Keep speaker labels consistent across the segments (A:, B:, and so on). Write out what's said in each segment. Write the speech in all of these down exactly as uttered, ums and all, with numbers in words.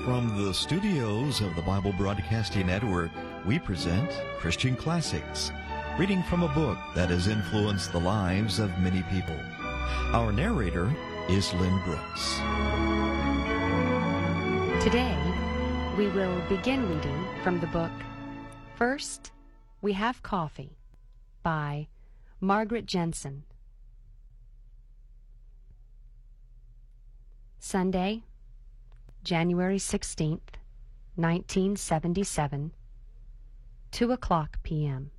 A: From the studios of the Bible Broadcasting Network, we present Christian Classics, reading from a book that has influenced the lives of many people. Our narrator is Lynn Brooks.
B: Today, we will begin reading from the book First, We Have Coffee by Margaret Jensen. Sunday, January sixteenth, nineteen seventy-seven, two o'clock p m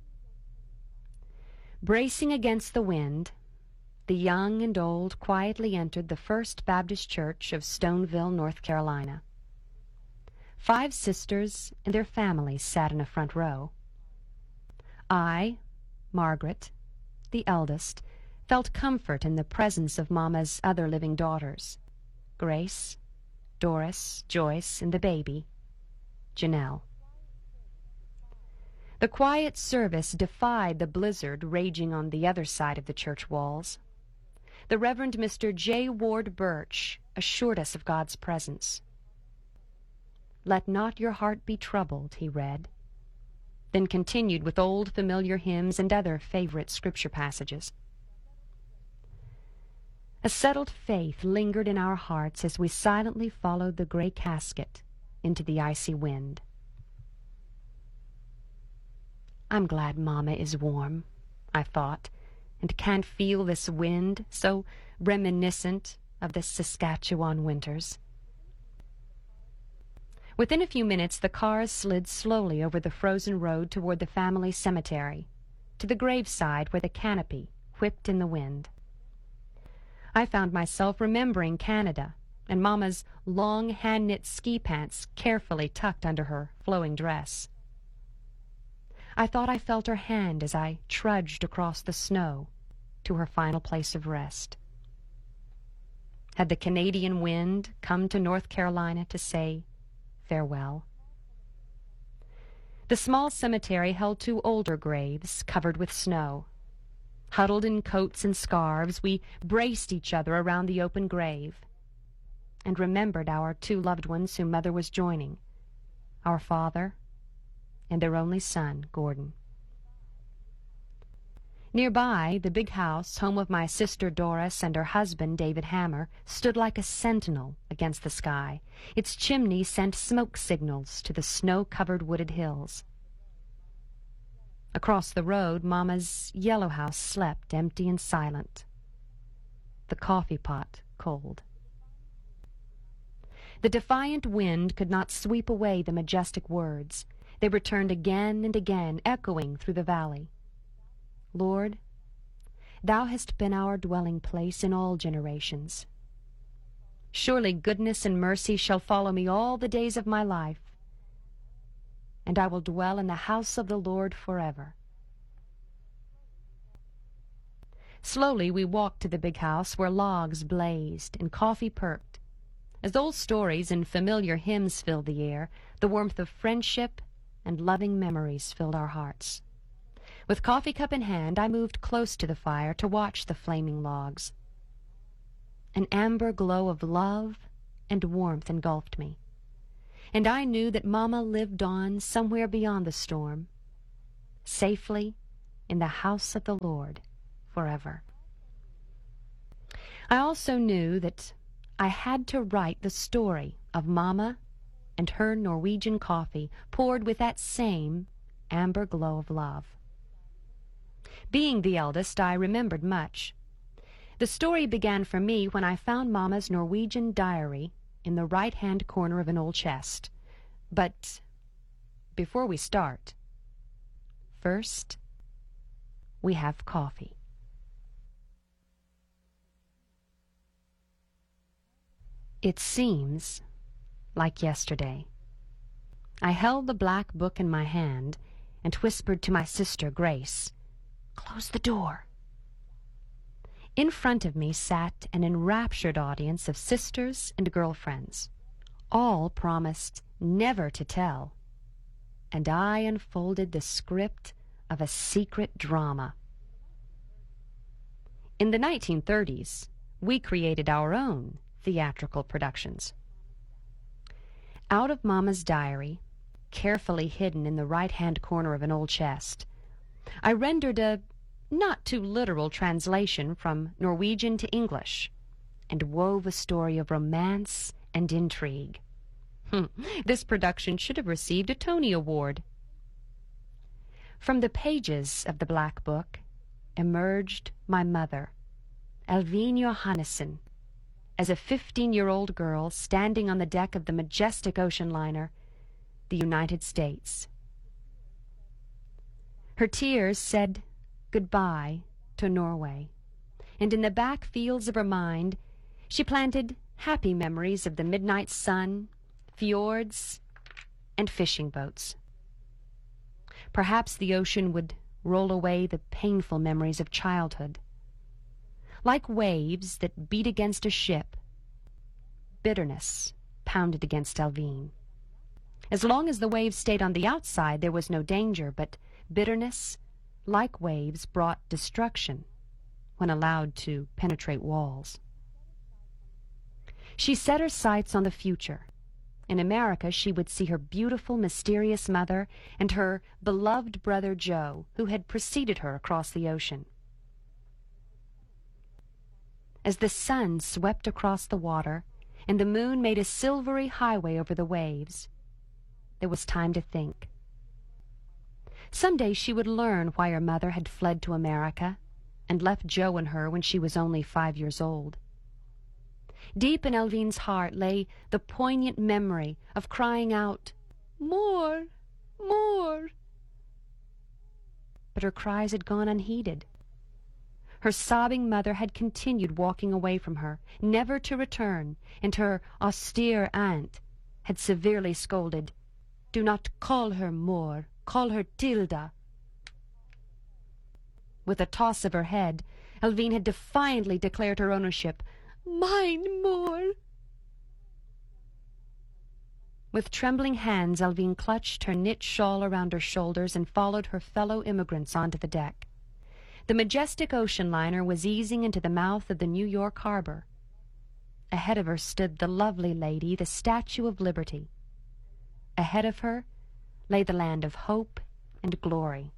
B: Bracing against the wind, the young and old quietly entered the First Baptist Church of Stoneville, North Carolina. Five sisters and their families sat in a front row. I, Margaret, the eldest, felt comfort in the presence of Mama's other living daughters, Grace, Doris, Joyce, and the baby, Janelle. The quiet service defied the blizzard raging on the other side of the church walls. The Reverend Mister J. Ward Birch assured us of God's presence. "Let not your heart be troubled," he read, then continued with old familiar hymns and other favorite scripture passages. A settled faith lingered in our hearts as we silently followed the gray casket into the icy wind. "I'm glad Mama is warm," I thought, "and can't feel this wind so reminiscent of the Saskatchewan winters." Within a few minutes, the cars slid slowly over the frozen road toward the family cemetery, to the graveside where the canopy whipped in the wind. I found myself remembering Canada and Mama's long hand-knit ski pants carefully tucked under her flowing dress. I thought I felt her hand as I trudged across the snow to her final place of rest. Had the Canadian wind come to North Carolina to say farewell? The small cemetery held two older graves covered with snow. Huddled in coats and scarves, we braced each other around the open grave and remembered our two loved ones whom Mother was joining, our father and their only son, Gordon. Nearby, the big house, home of my sister Doris and her husband, David Hammer, stood like a sentinel against the sky. Its chimney sent smoke signals to the snow-covered wooded hills. Across the road, Mama's yellow house slept, empty and silent, the coffee pot cold. The defiant wind could not sweep away the majestic words. They returned again and again, echoing through the valley. "Lord, Thou hast been our dwelling place in all generations. Surely goodness and mercy shall follow me all the days of my life, and I will dwell in the house of the Lord forever." Slowly we walked to the big house where logs blazed and coffee perked. As old stories and familiar hymns filled the air, the warmth of friendship and loving memories filled our hearts. With coffee cup in hand, I moved close to the fire to watch the flaming logs. An amber glow of love and warmth engulfed me, and I knew that Mama lived on somewhere beyond the storm, safely in the house of the Lord forever. I also knew that I had to write the story of Mama and her Norwegian coffee poured with that same amber glow of love. Being the eldest, I remembered much. The story began for me when I found Mama's Norwegian diary in the right-hand corner of an old chest. But before we start, first, we have coffee. It seems like yesterday. I held the black book in my hand and whispered to my sister, Grace, "Close the door." In front of me sat an enraptured audience of sisters and girlfriends. All promised never to tell, and I unfolded the script of a secret drama. In the nineteen thirties, we created our own theatrical productions. Out of Mama's diary, carefully hidden in the right-hand corner of an old chest, I rendered a not too literal translation from Norwegian to English, and wove a story of romance and intrigue. This production should have received a Tony Award. From the pages of the Black Book emerged my mother, Alvine Johannesson, as a fifteen-year-old girl standing on the deck of the majestic ocean liner, the United States. Her tears said goodbye to Norway, and in the back fields of her mind she planted happy memories of the midnight sun, fjords, and fishing boats. Perhaps the ocean would roll away the painful memories of childhood. Like waves that beat against a ship, bitterness pounded against Alvine. As long as the waves stayed on the outside, there was no danger, but bitterness, like waves, brought destruction when allowed to penetrate walls. She set her sights on the future. In America, she would see her beautiful, mysterious mother and her beloved brother Joe, who had preceded her across the ocean. As the sun swept across the water and the moon made a silvery highway over the waves, there was time to think. Someday she would learn why her mother had fled to America and left Joe and her when she was only five years old. Deep in Alvine's heart lay the poignant memory of crying out, "More! More!" But her cries had gone unheeded. Her sobbing mother had continued walking away from her, never to return, and her austere aunt had severely scolded, "Do not call her More, call her Tilda." With a toss of her head, Alvine had defiantly declared her ownership, "Mine, More." With trembling hands, Alvine clutched her knit shawl around her shoulders and followed her fellow immigrants onto the deck. The majestic ocean liner was easing into the mouth of the New York harbor. Ahead of her stood the lovely lady, the Statue of Liberty. Ahead of her lay the land of hope and glory.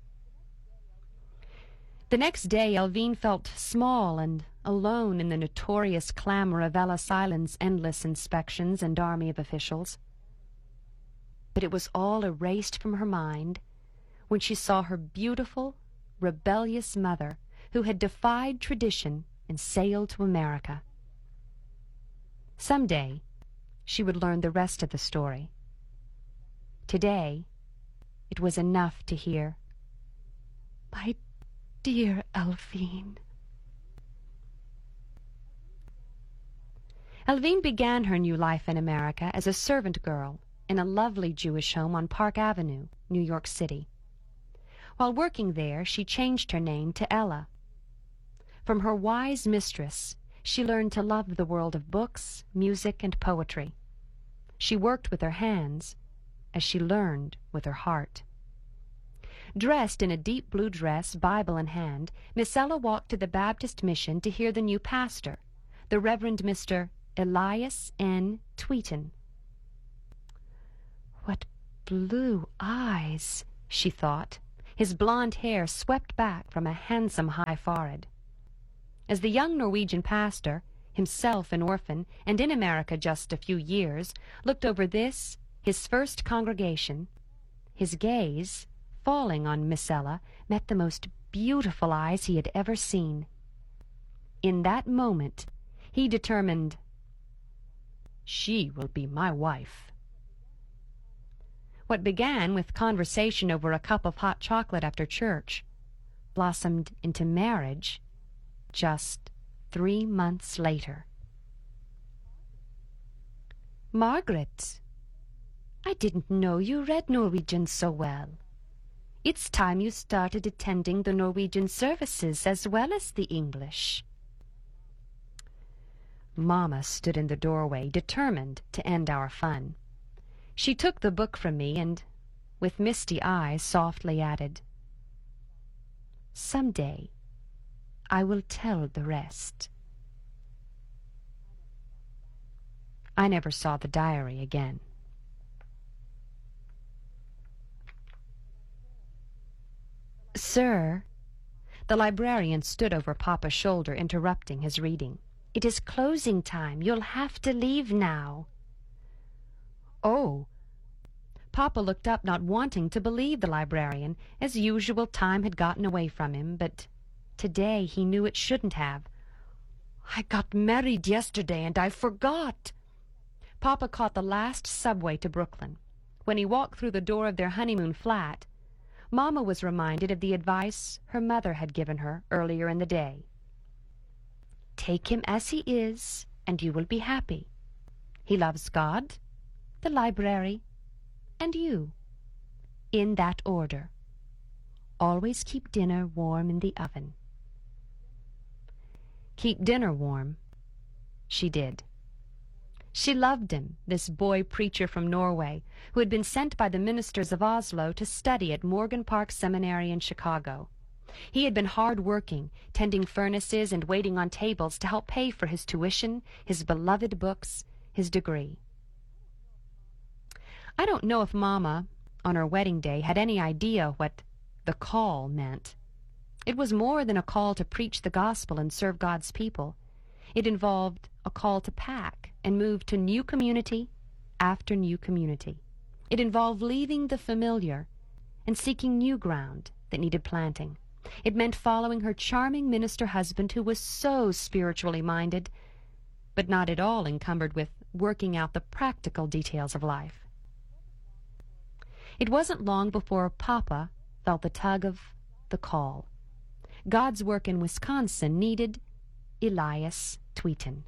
B: The next day, Alvine felt small and alone in the notorious clamor of Ellis Island's endless inspections and army of officials. But it was all erased from her mind when she saw her beautiful, rebellious mother, who had defied tradition and sailed to America. Someday, she would learn the rest of the story. Today, it was enough to hear, "My dear Alvine." Alvine began her new life in America as a servant girl in a lovely Jewish home on Park Avenue, New York City. While working there, she changed her name to Ella. From her wise mistress, she learned to love the world of books, music, and poetry. She worked with her hands as she learned with her heart. Dressed in a deep blue dress, Bible in hand, Miss Ella walked to the Baptist Mission to hear the new pastor, the Reverend Mister Elias N. Tweeton. "What blue eyes," she thought, his blonde hair swept back from a handsome high forehead. As the young Norwegian pastor, himself an orphan and in America just a few years, looked over this, his first congregation, his gaze, falling on Miss Ella, met the most beautiful eyes he had ever seen. In that moment, he determined, "She will be my wife." What began with conversation over a cup of hot chocolate after church blossomed into marriage just three months later. "Margaret, I didn't know you read Norwegian so well. It's time you started attending the Norwegian services as well as the English." Mama stood in the doorway, determined to end our fun. She took the book from me and, with misty eyes, softly added, "Someday I will tell the rest." I never saw the diary again. Sir, the librarian stood over Papa's shoulder, interrupting his reading. It is closing time. You'll have to leave now. Oh. Papa looked up, not wanting to believe the librarian. As usual, time had gotten away from him, but today he knew it shouldn't have. I got married yesterday, and I forgot. Papa caught the last subway to Brooklyn. When he walked through the door of their honeymoon flat, Mama was reminded of the advice her mother had given her earlier in the day. Take him as he is, and you will be happy. He loves God, the library, and you. In that order. Always keep dinner warm in the oven. Keep dinner warm. She did. She loved him, this boy preacher from Norway, who had been sent by the ministers of Oslo to study at Morgan Park Seminary in Chicago. He had been hard-working, tending furnaces and waiting on tables to help pay for his tuition, his beloved books, his degree. I don't know if Mama, on her wedding day, had any idea what the call meant. It was more than a call to preach the gospel and serve God's people. It involved a call to pack and move to new community after new community. It involved leaving the familiar and seeking new ground that needed planting. It meant following her charming minister husband, who was so spiritually minded, but not at all encumbered with working out the practical details of life. It wasn't long before Papa felt the tug of the call. God's work in Wisconsin needed Elias Tweeten.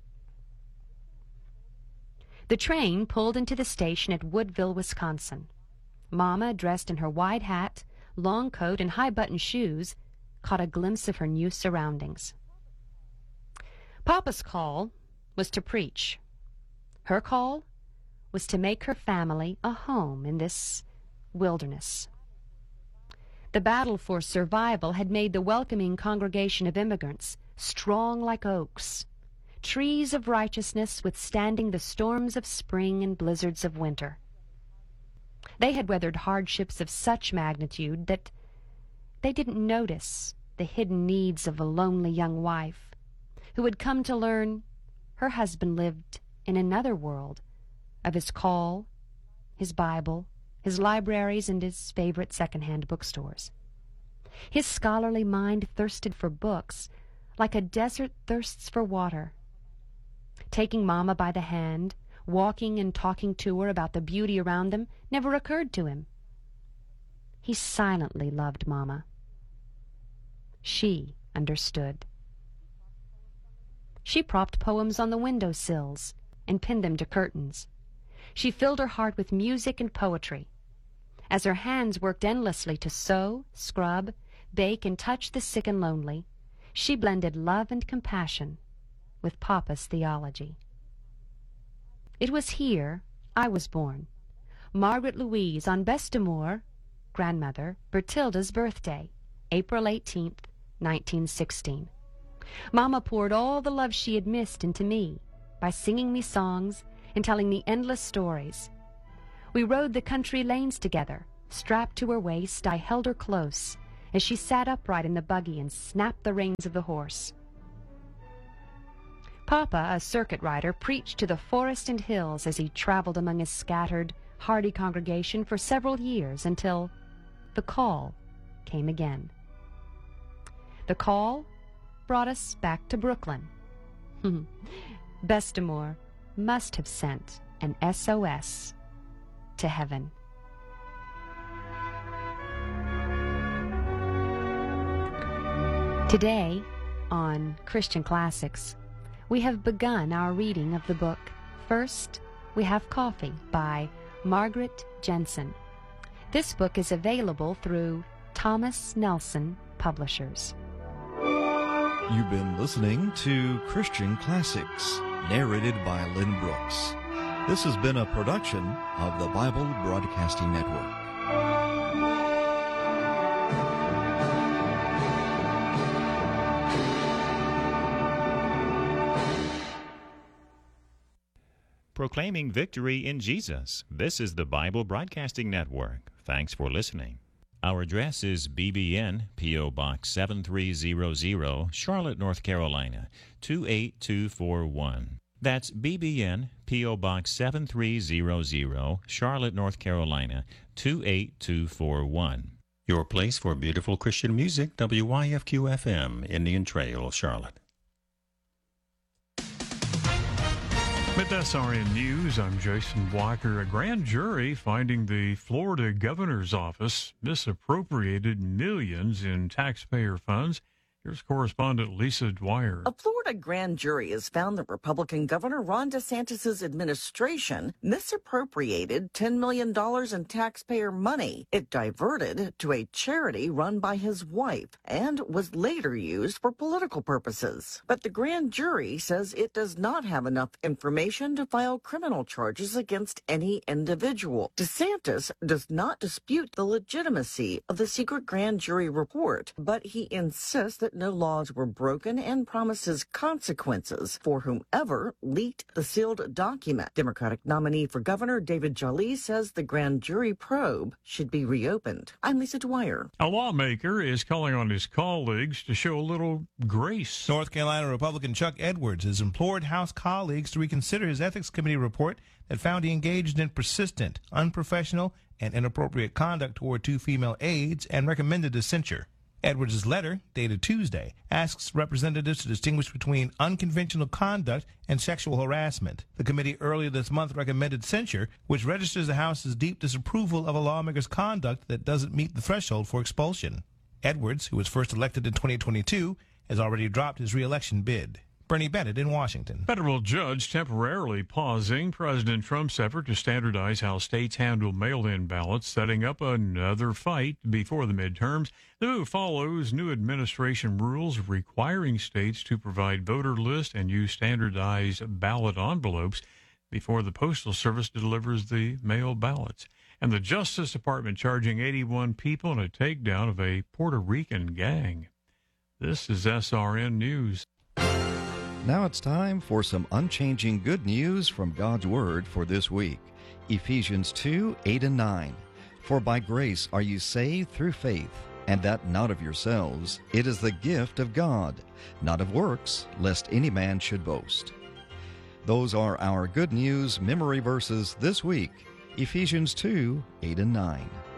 B: The train pulled into the station at Woodville, Wisconsin. Mama, dressed in her wide hat, long coat, and high-button shoes, caught a glimpse of her new surroundings. Papa's call was to preach. Her call was to make her family a home in this wilderness. The battle for survival had made the welcoming congregation of immigrants strong like oaks, trees of righteousness withstanding the storms of spring and blizzards of winter. They had weathered hardships of such magnitude that they didn't notice the hidden needs of a lonely young wife who had come to learn her husband lived in another world of his call, his Bible, his libraries, and his favorite second-hand bookstores. His scholarly mind thirsted for books like a desert thirsts for water. Taking Mama by the hand, walking and talking to her about the beauty around them, never occurred to him. He silently loved Mama. She understood. She propped poems on the window sills and pinned them to curtains. She filled her heart with music and poetry. As her hands worked endlessly to sew, scrub, bake, and touch the sick and lonely, she blended love and compassion with Papa's theology. It was here I was born, Margaret Louise, on Bestamore, grandmother, Bertilda's birthday, April eighteenth, nineteen sixteen. Mama poured all the love she had missed into me by singing me songs and telling me endless stories. We rode the country lanes together. Strapped to her waist, I held her close as she sat upright in the buggy and snapped the reins of the horse. Papa, a circuit rider, preached to the forest and hills as he traveled among his scattered, hardy congregation for several years until the call came again. The call brought us back to Brooklyn. Bestamore must have sent an S O S to heaven. Today, on Christian Classics, we have begun our reading of the book First We Have Coffee by Margaret Jensen. This book is available through Thomas Nelson Publishers.
A: You've been listening to Christian Classics, narrated by Lynn Brooks. This has been a production of the Bible Broadcasting Network.
C: Proclaiming victory in Jesus. This is the Bible Broadcasting Network. Thanks for listening. Our address is B B N, P O. Box seven three zero zero, Charlotte, North Carolina, two eight two four one. That's B B N, P O. Box seven three zero zero, Charlotte, North Carolina, two eight two four one. Your place for beautiful Christian music, W Y F Q F M, Indian Trail, Charlotte.
D: With S R N News, I'm Jason Walker. A grand jury finding the Florida governor's office misappropriated millions in taxpayer funds. Here's correspondent Lisa Dwyer.
E: A Florida grand jury has found that Republican Governor Ron DeSantis' administration misappropriated ten million dollars in taxpayer money. It diverted to a charity run by his wife and was later used for political purposes. But the grand jury says it does not have enough information to file criminal charges against any individual. DeSantis does not dispute the legitimacy of the secret grand jury report, but he insists that no laws were broken and promises consequences for whomever leaked the sealed document. Democratic nominee for governor David Jolly says the grand jury probe should be reopened. I'm Lisa Dwyer.
D: A lawmaker is calling on his colleagues to show a little grace.
F: North Carolina Republican Chuck Edwards has implored House colleagues to reconsider his Ethics Committee report that found he engaged in persistent, unprofessional, and inappropriate conduct toward two female aides and recommended a censure. Edwards' letter, dated Tuesday, asks representatives to distinguish between unconventional conduct and sexual harassment. The committee earlier this month recommended censure, which registers the House's deep disapproval of a lawmaker's conduct that doesn't meet the threshold for expulsion. Edwards, who was first elected in twenty twenty-two, has already dropped his re-election bid. Bernie Bennett in Washington.
D: Federal judge temporarily pausing President Trump's effort to standardize how states handle mail-in ballots, setting up another fight before the midterms. The move follows new administration rules requiring states to provide voter lists and use standardized ballot envelopes before the Postal Service delivers the mail ballots. And the Justice Department charging eighty-one people in a takedown of a Puerto Rican gang. This is S R N News.
A: Now it's time for some unchanging good news from God's Word for this week. Ephesians two, eight and nine. For by grace are you saved through faith, and that not of yourselves. It is the gift of God, not of works, lest any man should boast. Those are our good news memory verses this week. Ephesians two, eight and nine.